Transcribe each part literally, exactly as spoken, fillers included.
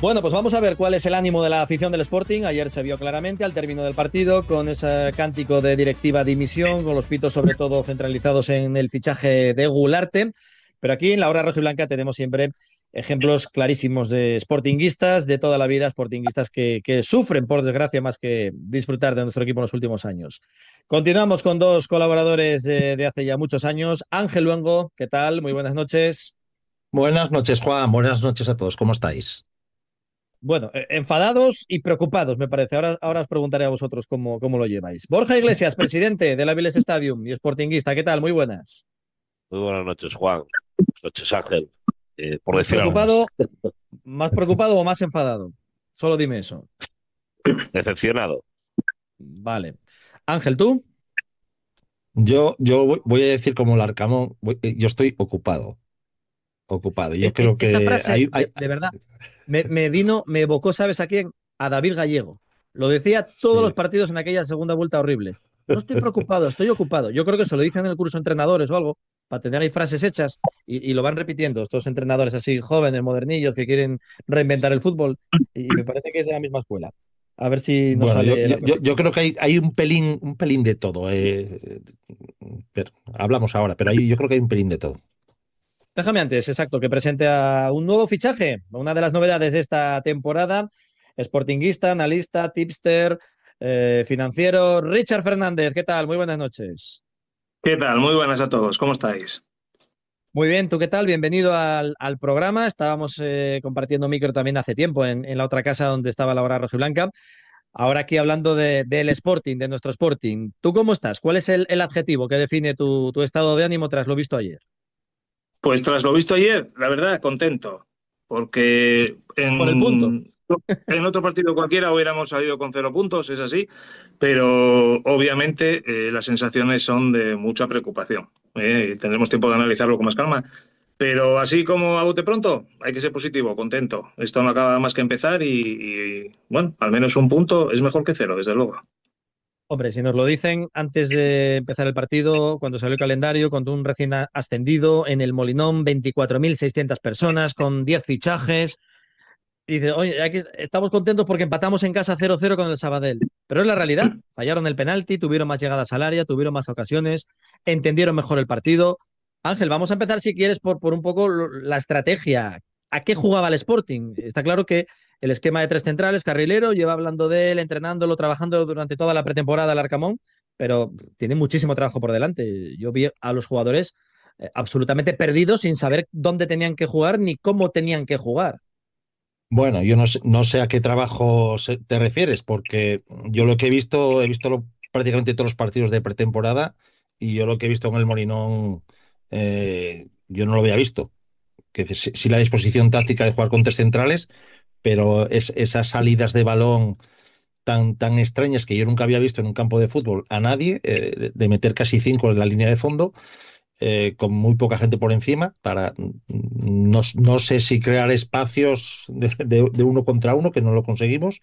Bueno, pues vamos a ver cuál es el ánimo de la afición del Sporting. Ayer se vio claramente al término del partido con ese cántico de directiva dimisión, con los pitos sobre todo centralizados en el fichaje de Gularte. Pero aquí en la hora rojiblanca tenemos siempre ejemplos clarísimos de sportinguistas de toda la vida, sportinguistas que, que sufren, por desgracia, más que disfrutar de nuestro equipo en los últimos años. Continuamos con dos colaboradores de, de hace ya muchos años. Ángel Luengo, ¿qué tal? Muy buenas noches. Buenas noches, Juan. Buenas noches a todos. ¿Cómo estáis? Bueno, eh, enfadados y preocupados, me parece. Ahora, ahora os preguntaré a vosotros cómo, cómo lo lleváis. Borja Iglesias, presidente de la Avilés Stadium y sportinguista, ¿qué tal? Muy buenas. Muy buenas noches, Juan. Buenas noches, Ángel. Eh, por ¿Más decir algo más. preocupado, más preocupado o más enfadado? Solo dime eso. Decepcionado. Vale. Ángel, ¿tú? Yo, yo voy voy a decir como el Arcamón, voy- eh, yo estoy ocupado, ocupado. Yo Es- es- creo esa que frase, hay, de, hay- de verdad, me, me vino, me evocó, ¿sabes a quién? A David Gallego. Lo decía todos los sí. partidos en aquella segunda vuelta horrible. No estoy preocupado, estoy ocupado. Yo creo que se lo dicen en el curso de entrenadores o algo, para tener ahí frases hechas y, y lo van repitiendo estos entrenadores así jóvenes, modernillos, que quieren reinventar el fútbol. Y, y me parece que es de la misma escuela. A ver si nos Bueno, yo, sale yo, la yo- cosita. yo creo que hay, hay un pelín, un pelín de todo. eh, pero hablamos ahora, pero ahí yo creo que hay un pelín de todo. Déjame antes, exacto, que presente a un nuevo fichaje, una de las novedades de esta temporada, sportinguista, analista, tipster, eh, financiero, Richard Fernández. ¿Qué tal? Muy buenas noches. ¿Qué tal? Muy buenas a todos. ¿Cómo estáis? Muy bien, ¿tú qué tal? Bienvenido al, al programa. Estábamos eh, compartiendo micro también hace tiempo en, en la otra casa donde estaba la hora rojiblanca. Ahora aquí hablando de- del Sporting, de nuestro Sporting. ¿Tú cómo estás? ¿Cuál es el, el adjetivo que define tu, tu estado de ánimo tras lo visto ayer? Pues tras lo visto ayer, la verdad, contento, porque Por el punto. en, en otro partido cualquiera hubiéramos salido con cero puntos, es así, pero obviamente eh, las sensaciones son de mucha preocupación. eh, y tendremos tiempo de analizarlo con más calma. Pero así como a bote pronto, hay que ser positivo, contento. Esto no acaba más que empezar y, y, bueno, al menos un punto es mejor que cero, desde luego. Hombre, si nos lo dicen antes de empezar el partido, cuando salió el calendario, con un recién a- ascendido en el Molinón, veinticuatro mil seiscientas personas, con diez fichajes, y dice, oye, aquí estamos contentos porque empatamos en casa cero cero con el Sabadell. Pero es la realidad. Fallaron el penalti, tuvieron más llegadas al área, tuvieron más ocasiones, entendieron mejor el partido. Ángel, vamos a empezar, si quieres, por, por un poco lo- la estrategia. ¿A qué jugaba el Sporting? Está claro que el esquema de tres centrales, carrilero, lleva hablando de él, entrenándolo, trabajando durante toda la pretemporada el Arcamón, pero tiene muchísimo trabajo por delante. Yo vi a los jugadores eh, absolutamente perdidos sin saber dónde tenían que jugar ni cómo tenían que jugar. Bueno, yo no sé, no sé a qué trabajo se- te refieres, porque yo lo que he visto, he visto lo- prácticamente todos los partidos de pretemporada y yo lo que he visto en el Molinón, eh, yo no lo había visto. Que sí, sí la disposición táctica de jugar con tres centrales, pero es, esas salidas de balón tan, tan extrañas que yo nunca había visto en un campo de fútbol a nadie, eh, de, de meter casi cinco en la línea de fondo, eh, con muy poca gente por encima, para no, no sé si crear espacios de, de- de uno contra uno, que no lo conseguimos.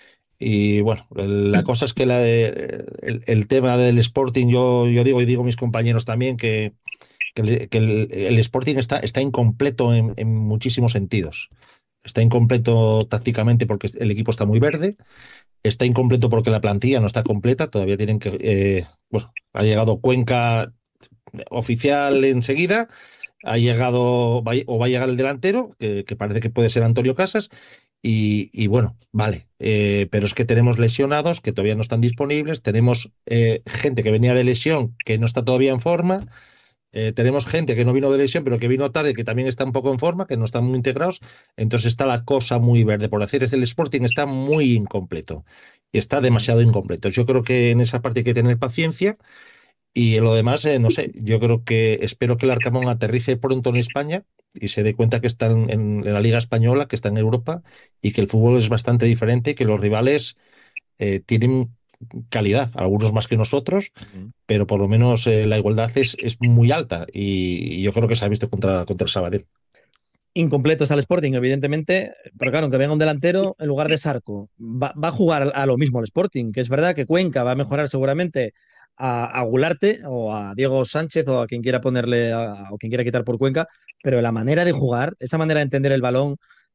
Y bueno, la cosa es que la de- el, el tema del Sporting, yo, yo digo y digo a mis compañeros también que, que el, que el- el Sporting está, está incompleto en, en muchísimos sentidos. Está incompleto tácticamente porque el equipo está muy verde, está incompleto porque la plantilla no está completa, todavía tienen que, eh, bueno, ha llegado Cuenca oficial enseguida, ha llegado va- o va a llegar el delantero, que, que parece que puede ser Antonio Casas, y, y bueno, vale, eh, pero es que tenemos lesionados que todavía no están disponibles, tenemos eh, gente que venía de lesión que no está todavía en forma, eh, tenemos gente que no vino de lesión, pero que vino tarde, que también está un poco en forma, que no están muy integrados. Entonces está la cosa muy verde. Por decir, es el Sporting está muy incompleto. Y está demasiado incompleto. Yo creo que en esa parte hay que tener paciencia. Y en lo demás, eh, no sé, yo creo que espero que el Arcamón aterrice pronto en España y se dé cuenta que está en, en la Liga Española, que está en Europa y que el fútbol es bastante diferente y que los rivales eh, tienen calidad, algunos más que nosotros, pero por lo menos eh, la igualdad es, es muy alta y, y yo creo que se ha visto contra, contra el Sabadell. Incompleto está el Sporting, evidentemente, pero claro, aunque venga un delantero en lugar de Sarco, va, va a jugar a lo mismo el Sporting, que es verdad que Cuenca va a mejorar seguramente a, a Gularte o a Diego Sánchez o a quien quiera ponerle a- o quien quiera quitar por Cuenca, pero la manera de jugar, esa manera de entender el balón,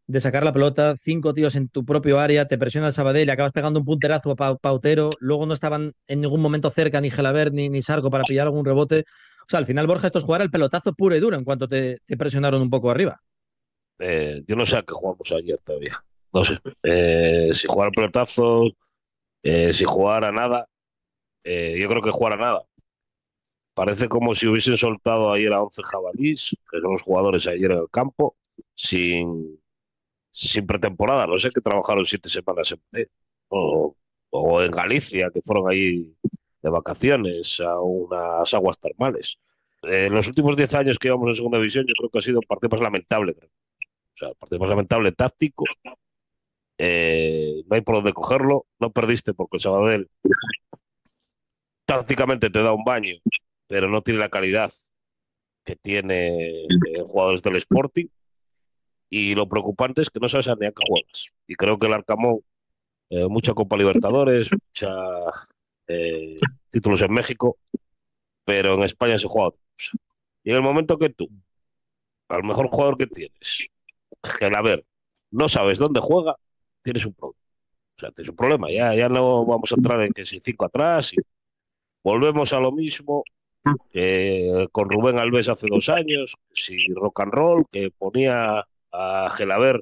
de sacar la pelota, cinco tíos en tu propio área, te presiona el Sabadell, acabas pegando un punterazo a Pa- Pautero, luego no estaban en ningún momento cerca ni Gelabert ni, ni Sarco para pillar algún rebote. O sea, al final, Borja, esto es jugar el pelotazo puro y duro en cuanto te, te presionaron un poco arriba. Eh, yo no sé a qué jugamos ayer todavía. No sé. Eh, si jugar pelotazos, eh, si jugar a nada. Eh, yo creo que jugar a nada. Parece como si hubiesen soltado ayer a once jabalís, que son los jugadores ayer en el campo, sin, sin pretemporada. No sé que trabajaron siete semanas en Madrid. o, o en Galicia, que fueron ahí de vacaciones a unas aguas termales. Eh, en los últimos diez años que llevamos en segunda división, yo creo que ha sido el partido más lamentable. Creo. O sea, el partido más lamentable táctico. Eh, no hay por dónde cogerlo. No perdiste porque el Sabadell tácticamente te da un baño, pero no tiene la calidad que tiene eh, jugadores del Sporting. Y lo preocupante es que no sabes ni a qué juegas. Y creo que el Arcamón, eh, mucha Copa Libertadores, mucha eh, títulos en México, pero en España se juega otra cosa. Y en el momento que tú, al mejor jugador que tienes, Gelabert, no sabes dónde juega, tienes un problema. O sea, tienes un problema. Ya, ya no vamos a entrar en que si cinco atrás. Y volvemos a lo mismo que con Rubén Alves hace dos años, si rock and roll, que ponía a Gelabert